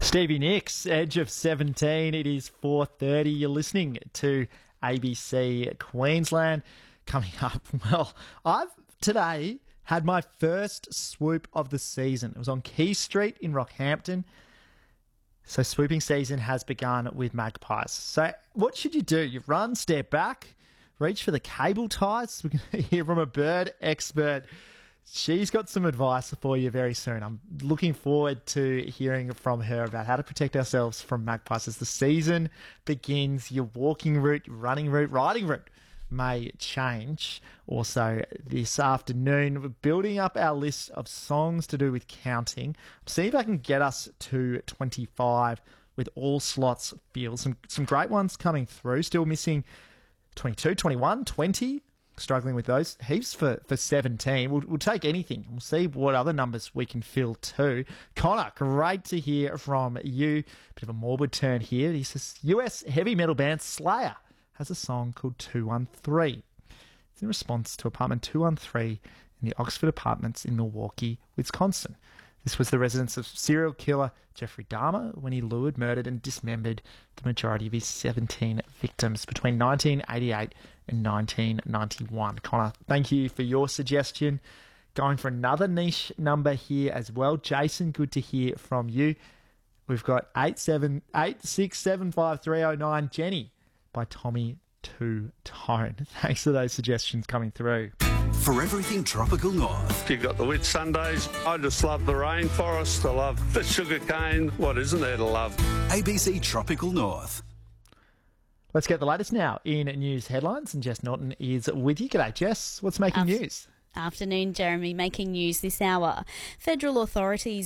Stevie Nicks, Edge of 17. It is 4:30. You're listening to ABC Queensland. Coming up, well, I've today had my first swoop of the season. It was on Key Street in Rockhampton. So swooping season has begun with magpies. So what should you do? You run, step back, reach for the cable ties. We're going to hear from a bird expert. She's got some advice for you very soon. I'm looking forward to hearing from her about how to protect ourselves from magpies as the season begins. Your walking route, your running route, riding route may change. Also, this afternoon, we're building up our list of songs to do with counting. See if I can get us to 25 with all slots filled. Some great ones coming through. Still missing 22, 21, 20. Struggling with those. Heaps for 17. We'll take anything. We'll see what other numbers we can fill too. Connor, great to hear from you. Bit of a morbid turn here. He says US heavy metal band Slayer has a song called 213. It's in response to apartment 213 in the Oxford Apartments in Milwaukee, Wisconsin. This was the residence of serial killer Jeffrey Dahmer when he lured, murdered and dismembered the majority of his 17 victims between 1988 and 1991. Connor, thank you for your suggestion. Going for another niche number here as well. Jason, good to hear from you. We've got 8786753009. Jenny by Tommy Two Tone. Thanks for those suggestions coming through. For everything Tropical North. You've got the Whit Sundays. I just love the rainforest. I love the sugarcane. What isn't there to love? ABC Tropical North. Let's get the latest now in news headlines, and Jess Norton is with you. G'day, Jess. What's making news? Afternoon, Jeremy. Making news this hour. Federal authorities